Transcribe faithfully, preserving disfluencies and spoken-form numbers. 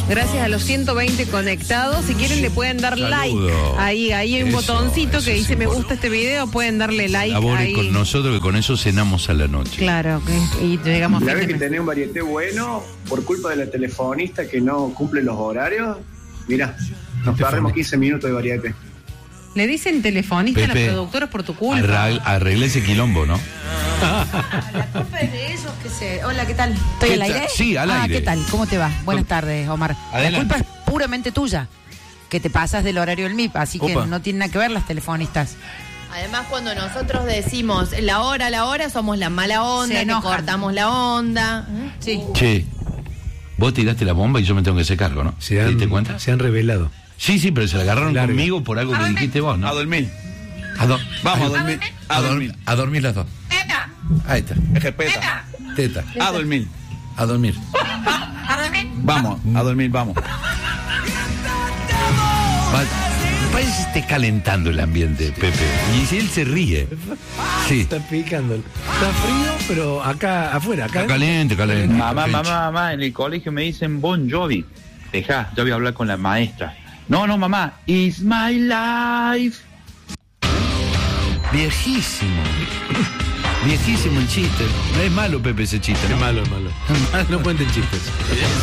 Gracias a los ciento veinte conectados. Si quieren le pueden dar Saludo. like. Ahí, ahí hay un Eso, botoncito eso que es dice me importante. gusta este video. Pueden darle like Labore ahí. con nosotros, que con eso cenamos a la noche. Claro, que- y llegamos a La fin vez de que mes. tenés un varieté bueno por culpa de la telefonista que no cumple los horarios, mira, nos perdemos quince minutos de varieté. Le dicen telefonista a Pepe, las productoras por tu culpa. Arregla, arregla ese quilombo, ¿no? La culpa es de ellos que se... Hola, ¿qué tal? ¿Estoy ¿Qué al tal? aire? Sí, al ah, aire. ¿qué tal? ¿Cómo te va? Buenas tardes, Omar. Adelante. La culpa es puramente tuya, que te pasas del horario del M I P, así que Opa. no tienen nada que ver las telefonistas. Además, cuando nosotros decimos la hora, la hora, somos la mala onda, Se que enojan. cortamos la onda. Sí. Che, vos tiraste la bomba y yo me tengo que hacer cargo, ¿no? Se ¿Te han, diste cuenta? se han revelado. Sí, sí, pero se la agarraron Larga. conmigo por algo que dijiste vos, ¿no? A dormir. A do- Vamos a Ay, dormir. A, A dormir. dormir. A dormir las dos. Ahí está. Respeta. Teta. A dormir. A dormir. Vamos, a dormir, vamos. Va- Parece que esté calentando el ambiente, Pepe. Y si él se ríe. Sí. Está picando. Está frío, pero acá afuera. Acá Está caliente, caliente. Mamá, Pepe. mamá, mamá, en el colegio me dicen Bon Jovi. Dejá, yo voy a hablar con la maestra. No, no, mamá, it's my life. Viejísimo. Viejísimo el chiste. No es malo, Pepe, ese chiste, Es ¿no? malo, es malo. No cuenten chistes.